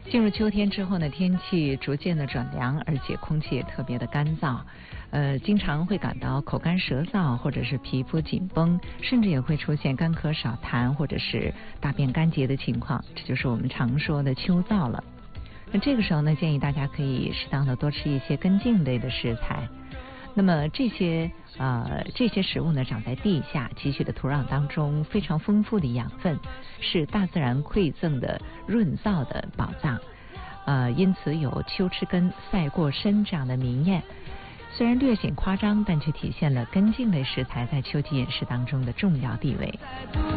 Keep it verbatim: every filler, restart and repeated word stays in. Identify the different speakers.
Speaker 1: 进入秋天之后呢，天气逐渐的转凉，而且空气也特别的干燥，呃，经常会感到口干舌燥，或者是皮肤紧绷，甚至也会出现干咳少痰或者是大便干结的情况，这就是我们常说的秋燥了。那这个时候呢，建议大家可以适当的多吃一些根茎类的食材。那么这些呃这些食物呢，长在地下汲取的土壤当中非常丰富的养分，是大自然馈赠的润燥的宝藏。呃，因此有秋吃根赛过参这样的名谚。虽然略显夸张，但却体现了根茎类食材在秋季饮食当中的重要地位。